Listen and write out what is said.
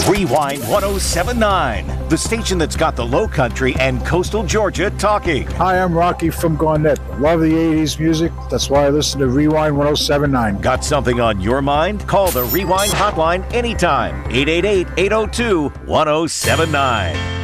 Rewind 1079, the station that's got the Low Country and coastal Georgia talking. Hi, I'm Rocky from Garnett. Love the 80s music. That's why I listen to Rewind 1079. Got something on your mind? Call the Rewind hotline anytime. 888-802-1079.